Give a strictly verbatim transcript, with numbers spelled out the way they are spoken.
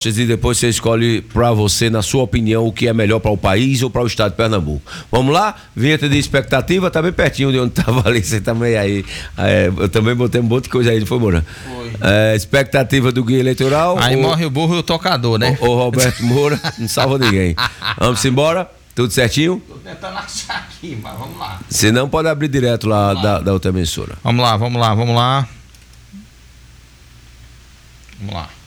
E depois você escolhe para você, na sua opinião, o que é melhor para o país ou para o estado de Pernambuco. Vamos lá? Vinheta de expectativa, tá bem pertinho de onde estava ali, você também aí. É, eu também botei um monte de coisa aí, não foi, Moura? Foi. É, expectativa do guia eleitoral. Aí ou, morre o burro e o tocador, né? O, o Roberto Moura não salva ninguém. Vamos embora? Tudo certinho? Tô tentando achar aqui, mas vamos lá. Se não, pode abrir direto lá, lá. Da, da outra emissora. Vamos lá, vamos lá, vamos lá. Vamos lá.